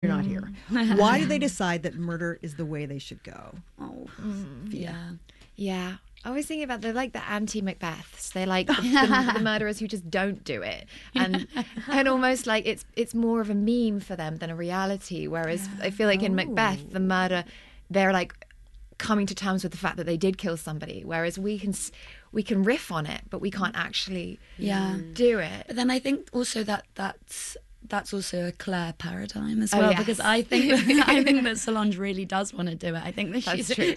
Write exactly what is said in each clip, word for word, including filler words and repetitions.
you're not here. Why do they decide that murder is the way they should go? Oh, Mm. yeah. Yeah. I was thinking about they're like the anti-Macbeths. They're like the, the, the murderers who just don't do it, and and almost like it's it's more of a meme for them than a reality. Whereas I feel like in Macbeth, the murder, they're like coming to terms with the fact that they did kill somebody. Whereas we can s- we can riff on it, but we can't actually Yeah. do it. But then I think also that that's that's also a Claire paradigm as Oh, well, yes. because I think I think that Solange really does want to do it. I think that That's she's true.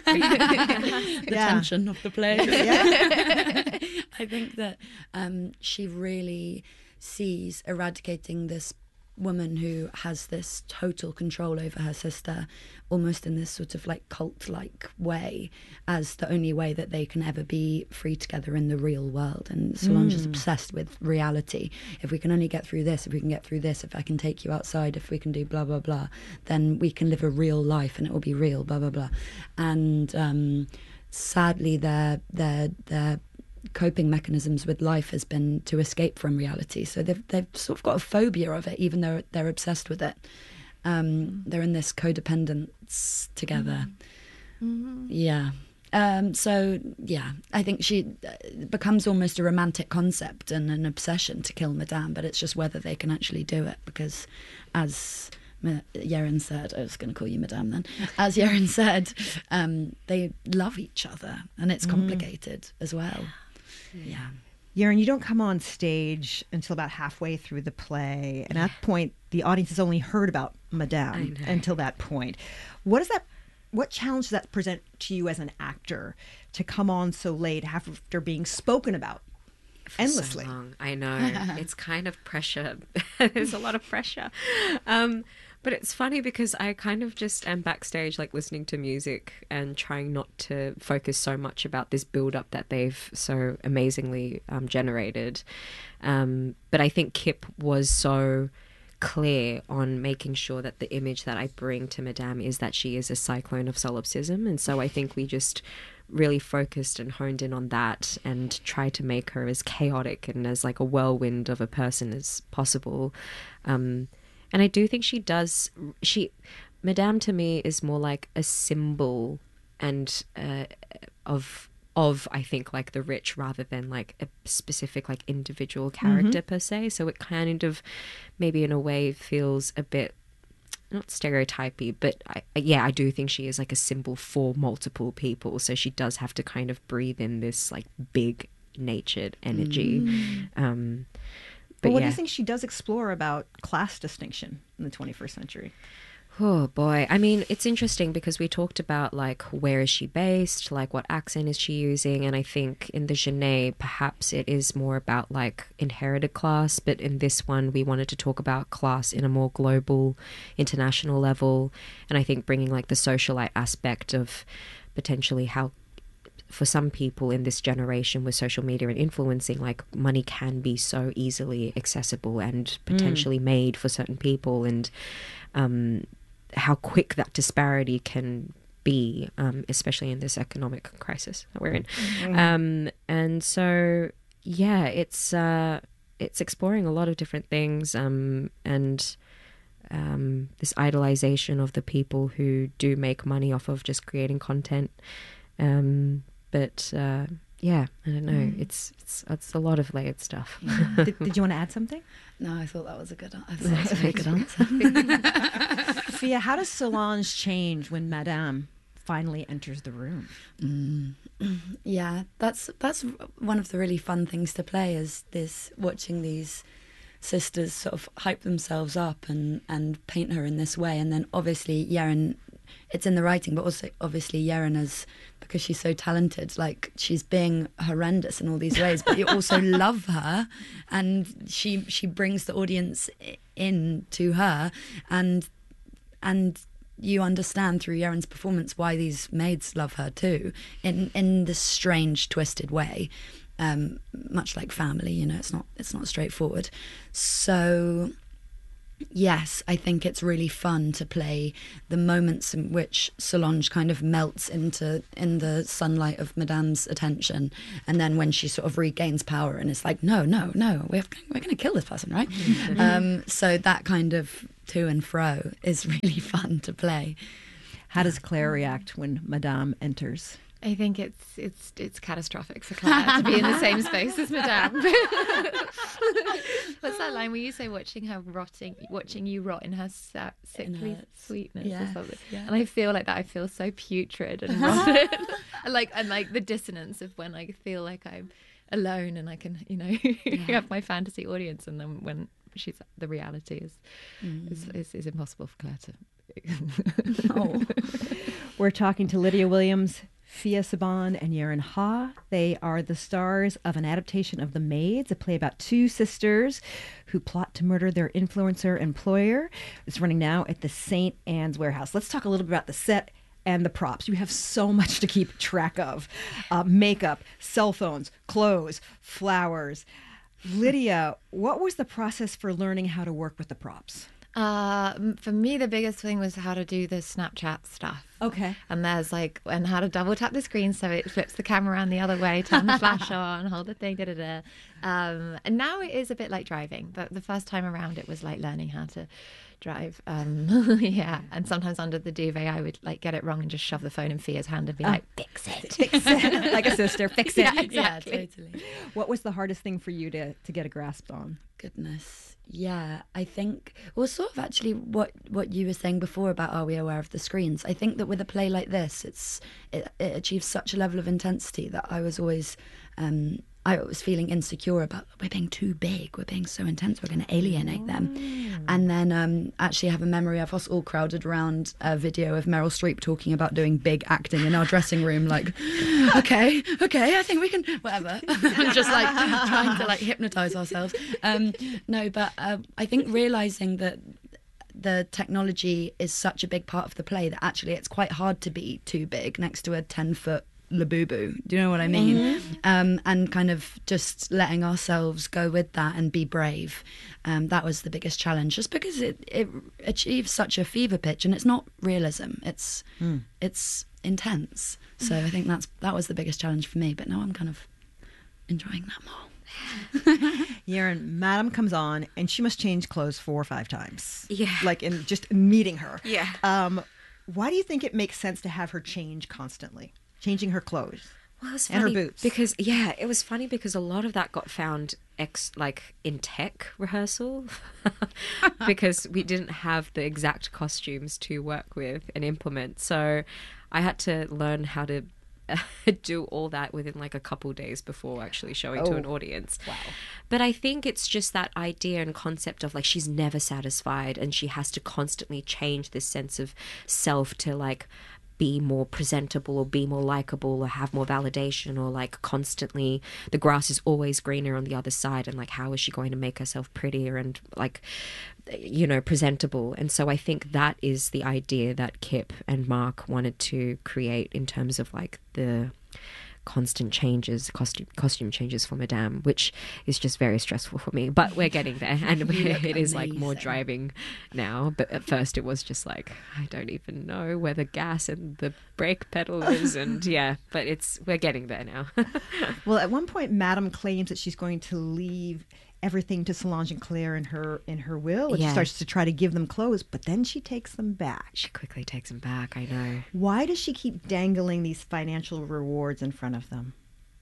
the Yeah. tension of the play. Yeah. I think that um, she really sees eradicating this woman who has this total control over her sister, almost in this sort of like cult-like way, as the only way that they can ever be free together in the real world. And Solange is obsessed with reality. If we can only get through this, if we can get through this, if I can take you outside, if we can do blah blah blah, then we can live a real life and it will be real, blah blah blah. And um, sadly, their their their coping mechanisms with life has been to escape from reality. So they've they've sort of got a phobia of it, even though they're obsessed with it. Um, they're in this codependence together. Mm-hmm. Yeah. Um, so yeah, I think she it becomes almost a romantic concept and an obsession to kill Madame, but it's just whether they can actually do it, because as Ma- Yeren said, I was going to call you Madame then, as Yeren said, um, they love each other, and it's complicated as well. Yeah. Yeren, you don't come on stage until about halfway through the play, and at that point, the audience has only heard about Madame until that point. What does that? What challenge does that present to you as an actor to come on so late after being spoken about For endlessly? so long. I know. It's kind of pressure. There's a lot of pressure. Um, but it's funny because I kind of just am backstage, like listening to music and trying not to focus so much about this build up that they've so amazingly um, generated. Um, but I think Kip was so clear on making sure that the image that I bring to Madame is that she is a cyclone of solipsism. And so I think we just really focused and honed in on that and tried to make her as chaotic and as like a whirlwind of a person as possible. Um, and I do think she does, she, Madame to me is more like a symbol and uh, of, of, I think, like the rich rather than like a specific like individual character per se. So it kind of maybe in a way feels a bit, not stereotypy, but I, yeah, I do think she is like a symbol for multiple people. So she does have to kind of breathe in this like big natured energy. Mm. Um, But but what yeah. do you think she does explore about class distinction in the twenty-first century? Oh boy. I mean, it's interesting because we talked about like where is she based, like what accent is she using, and I think in the Genet perhaps it is more about like inherited class, but in this one we wanted to talk about class in a more global, international level, and I think bringing like the socialite aspect of potentially how for some people in this generation with social media and influencing, like money can be so easily accessible and potentially mm. made for certain people, and um, how quick that disparity can be, um, especially in this economic crisis that we're in. Mm. Um, and so, yeah, it's uh, it's exploring a lot of different things, um, and um, this idolization of the people who do make money off of just creating content. Um, But uh, yeah, I don't know. Mm. It's it's it's a lot of layered stuff. Yeah. did, did you want to add something? No, I thought that was a good. I thought that was a very good answer. Fia, how does Solange change when Madame finally enters the room? Mm. Yeah, that's that's one of the really fun things to play, is this watching these sisters sort of hype themselves up and and paint her in this way, and then obviously Yeren. It's in the writing, but also obviously Yeren is, because she's so talented, like she's being horrendous in all these ways, but you also love her, and she she brings the audience in to her, and and you understand through Yeren's performance why these maids love her too, in in this strange, twisted way, um, much like family. You know, it's not it's not straightforward. So Yes, I think it's really fun to play the moments in which Solange kind of melts into in the sunlight of Madame's attention, and then when she sort of regains power and is like, no, no, no, we're we're going to kill this person, right? Mm-hmm. Um, so that kind of to and fro is really fun to play. How does Claire react when Madame enters? I think it's it's it's catastrophic for Claire to be in the same space as Madame. What's that line where you say watching her rotting, watching you rot in her sa- sickly her, sweetness yes, or something? yeah. And I feel like that. I feel so putrid and rotten. and like and like the dissonance of when I feel like I'm alone and I can, you know, Yeah. have my fantasy audience, and then when she's the reality is mm. is, is is impossible for Claire to. Oh. We're talking to Lydia Williams, Fia Saban, and Yaren Ha. They are the stars of an adaptation of The Maids, a play about two sisters who plot to murder their influencer employer. It's running now at the Saint Anne's Warehouse. Let's talk a little bit about the set and the props. You have so much to keep track of. Uh, makeup, cell phones, clothes, flowers. Lydia, what was the process for learning how to work with the props? Uh, for me, the biggest thing was how to do the Snapchat stuff. Okay. And there's like, and how to double tap the screen so it flips the camera around the other way, turn the flash on, hold the thing, da da da. Um, and now it is a bit like driving, but the first time around it was like learning how to drive. Um, yeah. And sometimes under the duvet, I would like get it wrong and just shove the phone in Fia's hand and be oh. like, fix it. Fix it. Like a sister, fix it. Yeah, exactly. Yeah, totally. What was the hardest thing for you to, to get a grasp on? Goodness. Yeah, I think, well, sort of actually what, what you were saying before about are we aware of the screens? I think that with a play like this, it's it, it achieves such a level of intensity that I was always, um, I was feeling insecure about, we're being too big, we're being so intense, we're going to alienate them. And then um, actually have a memory of us all crowded around a video of Meryl Streep talking about doing big acting in our dressing room, like, okay, okay, I think we can, whatever. Just like trying to like hypnotise ourselves. Um, no, but uh, I think realising that the technology is such a big part of the play that actually it's quite hard to be too big next to a ten foot Labubu. Do you know what I mean? Mm-hmm. Um, and kind of just letting ourselves go with that and be brave. Um, that was the biggest challenge, just because it, it achieves such a fever pitch, and it's not realism. It's mm. it's intense. So I think that's that was the biggest challenge for me. But now I'm kind of enjoying that more. Yaren, Madame comes on and she must change clothes four or five times. Yeah. Like in just meeting her. Yeah. Um, why do you think it makes sense to have her change constantly? Changing her clothes well, it was and funny her boots. Because, yeah, it was funny because a lot of that got found ex like in tech rehearsal because we didn't have the exact costumes to work with and implement. So I had to learn how to do all that within like a couple days before actually showing oh. to an audience. Wow. But I think it's just that idea and concept of like she's never satisfied and she has to constantly change this sense of self to like be more presentable or be more likable or have more validation, or like constantly the grass is always greener on the other side, and like how is she going to make herself prettier and like, you know, presentable. And so I think that is the idea that Kip and Mark wanted to create in terms of like the constant changes, costume costume changes for Madame, which is just very stressful for me. But we're getting there, and we're, it is like more driving now. But at first, it was just like I don't even know where the gas and the brake pedal is, and yeah. But it's we're getting there now. Well, at one point, Madame claims that she's going to leave everything to Solange and Claire in her in her will, and yeah. she starts to try to give them clothes, but then she takes them back. She quickly takes them back. I know. Why does she keep dangling these financial rewards in front of them?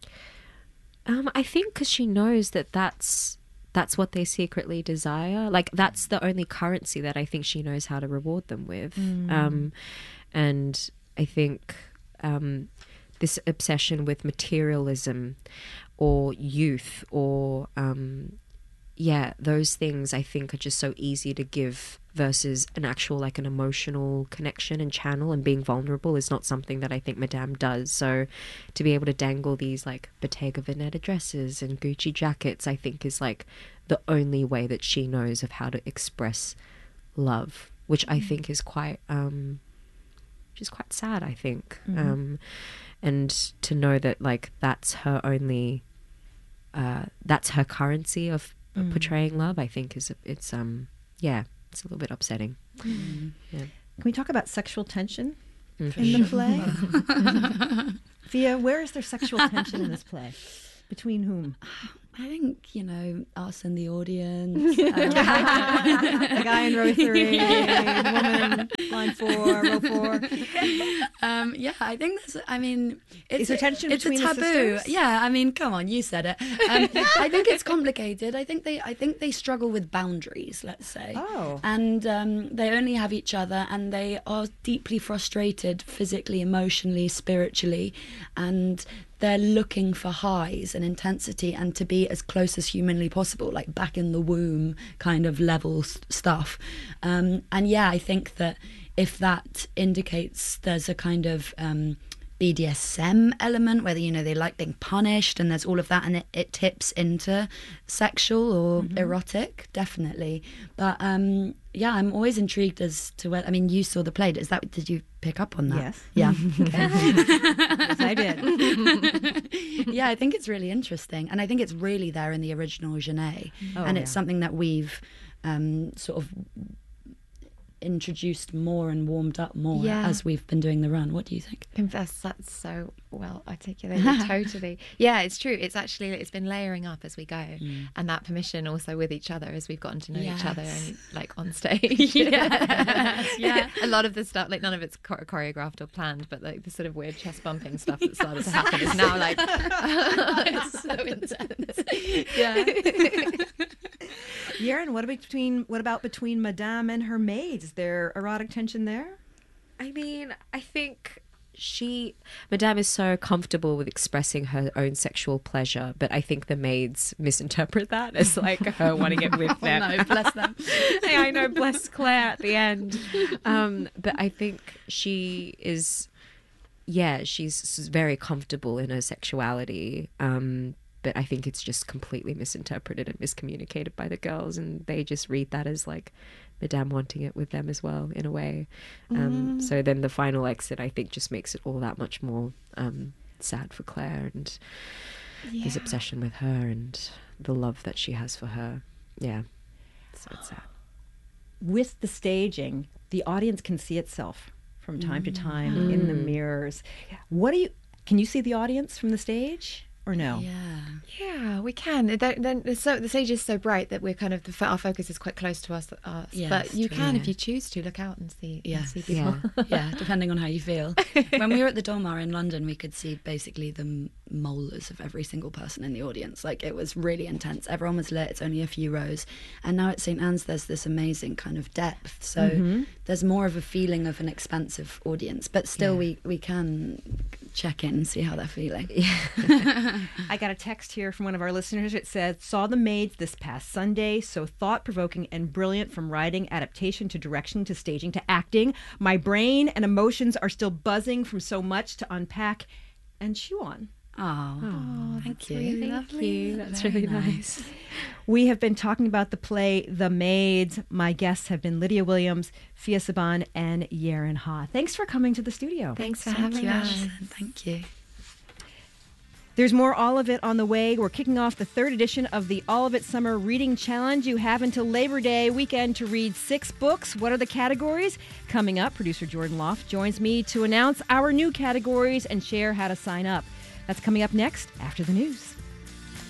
Um, I think because she knows that that's that's what they secretly desire. Like that's the only currency that I think she knows how to reward them with. Mm. Um, and I think um, this obsession with materialism or youth or um, yeah, those things I think are just so easy to give versus an actual like an emotional connection and channel, and being vulnerable is not something that I think Madame does. So to be able to dangle these like Bottega Veneta dresses and Gucci jackets, I think is like the only way that she knows of how to express love, which I think is quite um which is quite sad, I think. Mm-hmm. Um and to know that like that's her only uh that's her currency of Mm. portraying love, I think is it's um yeah it's a little bit upsetting. Mm. Yeah. Can we talk about sexual tension Mm. in the play? Fia, where is there sexual tension in this play? Between whom? I think, you know, us and the audience. Um, the guy in row three, the woman, line four, row four. Um, yeah, I think that's, I mean, it's, Is there tension it's between a the taboo. sisters? Yeah, I mean, come on, you said it. Um, I think it's complicated. I think they, I think they struggle with boundaries, let's say. Oh. And um, they only have each other, and they are deeply frustrated physically, emotionally, spiritually, and they're looking for highs and intensity and to be as close as humanly possible, like back in the womb kind of level s- stuff. Um, and yeah, I think that if that indicates there's a kind of um, B D S M element, whether, you know, they like being punished and there's all of that, and it, it tips into sexual or mm-hmm. erotic, definitely. But um, yeah, I'm always intrigued as to whether, I mean, you saw the play. Is that, did you pick up on that? Yes. Yeah. Yes, I did. Yeah, I think it's really interesting. And I think it's really there in the original Genet. Oh, and it's yeah. something that we've um, sort of introduced more and warmed up more Yeah. as we've been doing the run. What do you think? Confess, that's so well articulated. Totally. Yeah, it's true. It's actually, it's been layering up as we go. Mm. And that permission also with each other as we've gotten to know each Yes. other and like on stage. Yes, yeah. A lot of the stuff, like none of it's chor- choreographed or planned, but like the sort of weird chest bumping stuff that started to happen is now like, it's so intense. Yeah. Yeren, what about between what about between Madame and her maids? Is there erotic tension there? I mean, I think she, Madame is so comfortable with expressing her own sexual pleasure, but I think the maids misinterpret that as like her wanting it with them. Oh, no, bless them. Yeah, I know, bless Claire at the end. Um, but I think she is, yeah, she's very comfortable in her sexuality. Um, but I think it's just completely misinterpreted and miscommunicated by the girls, and they just read that as like Madame wanting it with them as well, in a way. Um, Mm. So then the final exit, I think, just makes it all that much more um, sad for Claire and Yeah. his obsession with her and the love that she has for her. Yeah, so it's sad. With the staging, the audience can see itself from time to time in the Mm. mirrors. What do you? Can you see the audience from the stage or no? Yeah. Yeah, we can. Then, then so the stage is so bright that we're kind of the, our focus is quite close to us. us. Yes, but you true. can, Yeah. if you choose to, look out and see, Yeah. and see people. Yeah. Yeah, depending on how you feel. When we were at the Dolmar in London, we could see basically the m- molars of every single person in the audience. Like, it was really intense. Everyone was lit. It's only a few rows. And now at Saint Anne's, there's this amazing kind of depth. So Mhm. there's more of a feeling of an expansive audience. But still, Yeah. we, we can check in and see how they're feeling. I got a text here from one of our listeners. It says, saw The Maids this past Sunday, so thought-provoking and brilliant, from writing, adaptation to direction to staging to acting. My brain and emotions are still buzzing from so much to unpack and chew on. Oh, thank you. really Thank lovely. you. That's Very really nice. nice. We have been talking about the play The Maids. My guests have been Lydia Williams, Fia Saban, and Yeren Ha. Thanks for coming to the studio. Thanks for Thank having you, us. Ashlyn. Thank you. There's more All of It on the way. We're kicking off the third edition of the All of It Summer Reading Challenge. You have until Labor Day weekend to read six books. What are the categories? Coming up, producer Jordan Loft joins me to announce our new categories and share how to sign up. That's coming up next after the news.